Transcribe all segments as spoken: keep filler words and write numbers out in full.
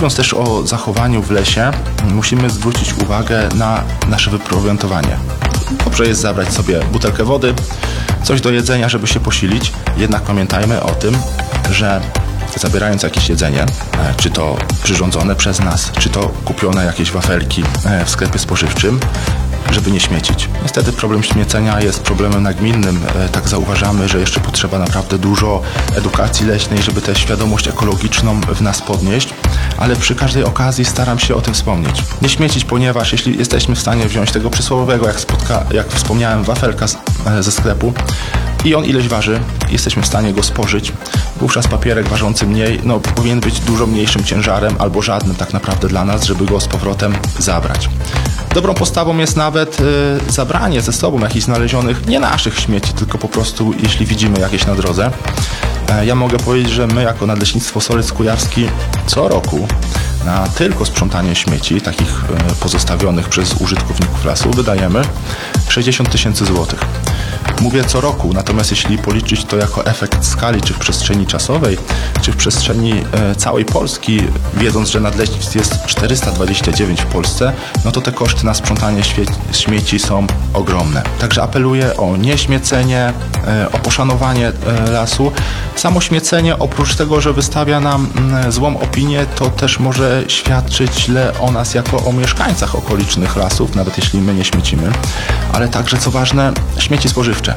Mówiąc też o zachowaniu w lesie, musimy zwrócić uwagę na nasze wyprowiantowanie. Dobrze jest zabrać sobie butelkę wody, coś do jedzenia, żeby się posilić, jednak pamiętajmy o tym, że zabierając jakieś jedzenie, czy to przyrządzone przez nas, czy to kupione jakieś wafelki w sklepie spożywczym, żeby nie śmiecić. Niestety problem śmiecenia jest problemem nagminnym. Tak zauważamy, że jeszcze potrzeba naprawdę dużo edukacji leśnej, żeby tę świadomość ekologiczną w nas podnieść, ale przy każdej okazji staram się o tym wspomnieć. Nie śmiecić, ponieważ jeśli jesteśmy w stanie wziąć tego przysłowiowego, jak, spotka, jak wspomniałem, wafelka z, ze sklepu i on ileś waży, jesteśmy w stanie go spożyć, wówczas papierek ważący mniej, no powinien być dużo mniejszym ciężarem albo żadnym tak naprawdę dla nas, żeby go z powrotem zabrać. Dobrą postawą jest nawet y, zabranie ze sobą jakichś znalezionych, nie naszych śmieci, tylko po prostu jeśli widzimy jakieś na drodze. E, ja mogę powiedzieć, że my jako Nadleśnictwo Solec Kujawski co roku na tylko sprzątanie śmieci, takich y, pozostawionych przez użytkowników lasu, wydajemy sześćdziesiąt tysięcy złotych. Mówię co roku, natomiast jeśli policzyć to jako efekt skali, czy w przestrzeni czasowej, czy w przestrzeni e, całej Polski, wiedząc, że nadleśnictw jest czterysta dwadzieścia dziewięć w Polsce, no to te koszty na sprzątanie śmie- śmieci są ogromne. Także apeluję o nieśmiecenie, e, o poszanowanie e, lasu. Samo śmiecenie, oprócz tego, że wystawia nam m, złą opinię, to też może świadczyć źle o nas jako o mieszkańcach okolicznych lasów, nawet jeśli my nie śmiecimy, ale także, co ważne, śmieci spożywcze.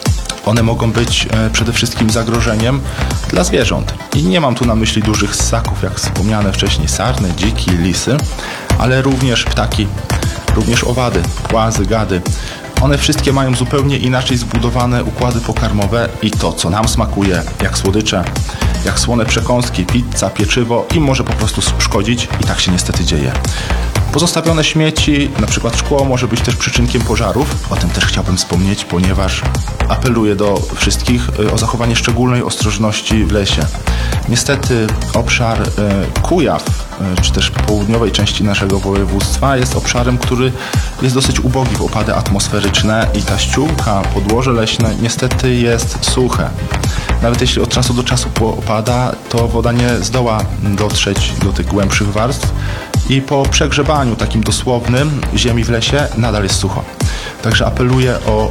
One mogą być e, przede wszystkim zagrożeniem dla zwierząt. I nie mam tu na myśli dużych ssaków, jak wspomniane wcześniej, sarny, dziki, lisy, ale również ptaki, również owady, płazy, gady. One wszystkie mają zupełnie inaczej zbudowane układy pokarmowe i to, co nam smakuje, jak słodycze, jak słone przekąski, pizza, pieczywo, im może po prostu szkodzić i tak się niestety dzieje. Pozostawione śmieci, na przykład szkło, może być też przyczynkiem pożarów. O tym też chciałbym wspomnieć, ponieważ apeluję do wszystkich o zachowanie szczególnej ostrożności w lesie. Niestety obszar Kujaw, czy też południowej części naszego województwa jest obszarem, który jest dosyć ubogi w opady atmosferyczne i ta ściółka, podłoże leśne niestety jest suche. Nawet jeśli od czasu do czasu opada, to woda nie zdoła dotrzeć do tych głębszych warstw i po przegrzebaniu takim dosłownym ziemi w lesie nadal jest sucho. Także apeluję o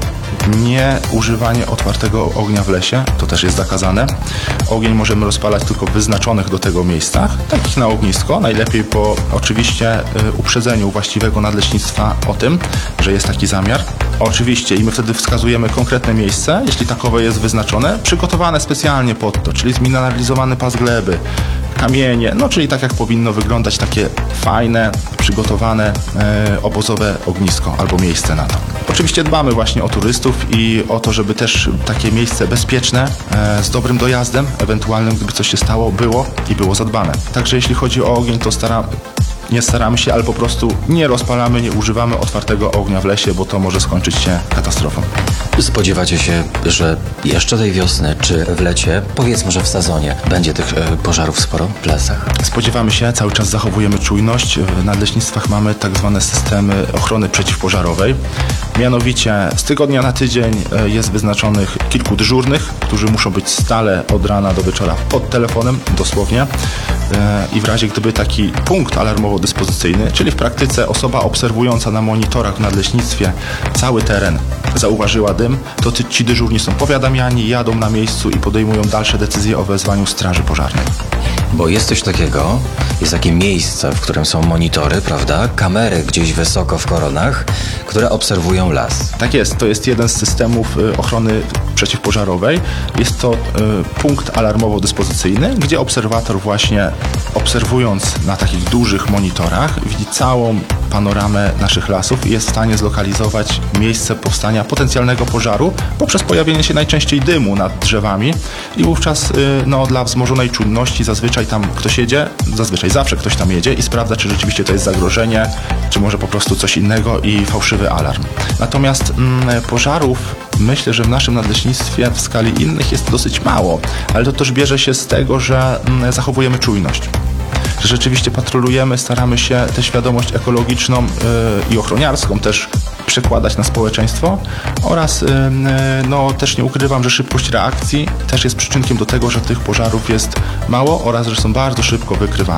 nieużywanie otwartego ognia w lesie, to też jest zakazane. Ogień możemy rozpalać tylko w wyznaczonych do tego miejscach, takich na ognisko, najlepiej po oczywiście uprzedzeniu właściwego nadleśnictwa o tym, że jest taki zamiar. Oczywiście i my wtedy wskazujemy konkretne miejsce, jeśli takowe jest wyznaczone, przygotowane specjalnie pod to, czyli zmineralizowany pas gleby, kamienie, no czyli tak jak powinno wyglądać takie fajne, przygotowane e, obozowe ognisko albo miejsce na to. Oczywiście dbamy właśnie o turystów i o to, żeby też takie miejsce bezpieczne, e, z dobrym dojazdem, ewentualnym gdyby coś się stało, było i było zadbane. Także jeśli chodzi o ogień, to staramy Nie staramy się, ale po prostu nie rozpalamy, nie używamy otwartego ognia w lesie, bo to może skończyć się katastrofą. Spodziewacie się, że jeszcze tej wiosny, czy w lecie, powiedzmy, że w sezonie, będzie tych pożarów sporo w lasach? Spodziewamy się, cały czas zachowujemy czujność. W nadleśnictwach mamy tak zwane systemy ochrony przeciwpożarowej. Mianowicie z tygodnia na tydzień jest wyznaczonych kilku dyżurnych, którzy muszą być stale od rana do wieczora pod telefonem, dosłownie. I w razie gdyby taki punkt alarmowo-dyspozycyjny, czyli w praktyce osoba obserwująca na monitorach w nadleśnictwie cały teren zauważyła dym, to ci dyżurni są powiadamiani, jadą na miejscu i podejmują dalsze decyzje o wezwaniu straży pożarnej. Bo jest coś takiego, jest takie miejsce, w którym są monitory, prawda? Kamery gdzieś wysoko w koronach, które obserwują las. Tak jest, to jest jeden z systemów ochrony przeciwpożarowej. Jest to y, punkt alarmowo-dyspozycyjny, gdzie obserwator właśnie obserwując na takich dużych monitorach widzi całą panoramę naszych lasów i jest w stanie zlokalizować miejsce powstania potencjalnego pożaru poprzez pojawienie się najczęściej dymu nad drzewami i wówczas y, no, dla wzmożonej czujności zazwyczaj tam ktoś jedzie, zazwyczaj zawsze ktoś tam jedzie i sprawdza, czy rzeczywiście to jest zagrożenie, czy może po prostu coś innego i fałszywy alarm. Natomiast mm, pożarów myślę, że w naszym nadleśnictwie w skali innych jest dosyć mało, ale to też bierze się z tego, że mm, zachowujemy czujność. Że rzeczywiście patrolujemy, staramy się tę świadomość ekologiczną yy, i ochroniarską też przekładać na społeczeństwo oraz yy, no, też nie ukrywam, że szybkość reakcji też jest przyczynkiem do tego, że tych pożarów jest mało oraz że są bardzo szybko wykrywane.